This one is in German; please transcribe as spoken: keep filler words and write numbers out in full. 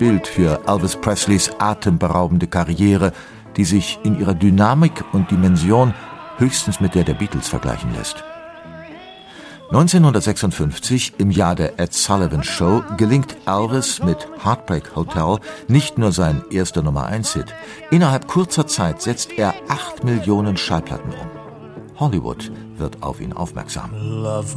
Bild für Elvis Presleys atemberaubende Karriere, die sich in ihrer Dynamik und Dimension höchstens mit der der Beatles vergleichen lässt. neunzehnhundertsechsundfünfzig, im Jahr der Ed Sullivan Show, gelingt Elvis mit Heartbreak Hotel nicht nur sein erster Nummer eins Hit. Innerhalb kurzer Zeit setzt er acht Millionen Schallplatten um. Hollywood wird auf ihn aufmerksam.